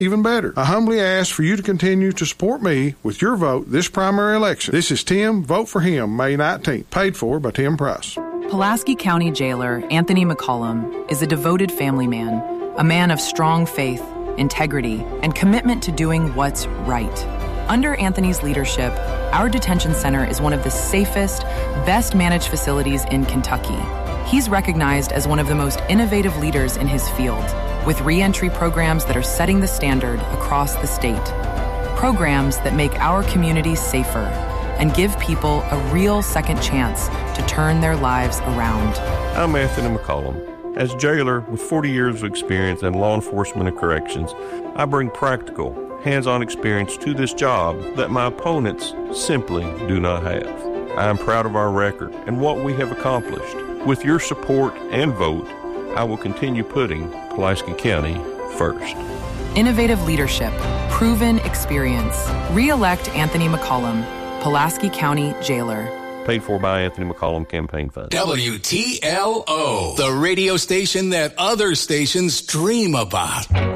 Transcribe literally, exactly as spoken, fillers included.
even better. I humbly ask for you to continue to support me with your vote this primary election. This is Tim. Vote for him, May nineteenth. Paid for by Tim Price. Pulaski County Jailer Anthony McCollum is a devoted family man, a man of strong faith, integrity, and commitment to doing what's right. Under Anthony's leadership, our detention center is one of the safest, best-managed facilities in Kentucky. He's recognized as one of the most innovative leaders in his field, with reentry programs that are setting the standard across the state. Programs that make our communities safer and give people a real second chance to turn their lives around. I'm Anthony McCollum. As jailer with forty years of experience in law enforcement and corrections, I bring practical, hands-on experience to this job that my opponents simply do not have. I am proud of our record and what we have accomplished. With your support and vote, I will continue putting Pulaski County first. Innovative leadership, proven experience. Re-elect Anthony McCollum, Pulaski County Jailer. Paid for by Anthony McCollum Campaign Fund. W T L O, the radio station that other stations dream about.